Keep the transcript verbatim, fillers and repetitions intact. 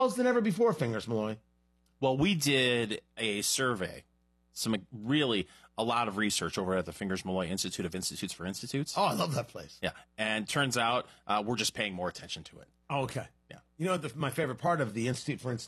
else than ever before, Fingers Malloy. Well, we did a survey, some really a lot of research over at the Fingers Malloy Institute of Institutes for Institutes. Oh, I love that place. Yeah, and turns out uh, we're just paying more attention to it. Oh, okay. Yeah. You know, the, my favorite part of the Institute for Institutes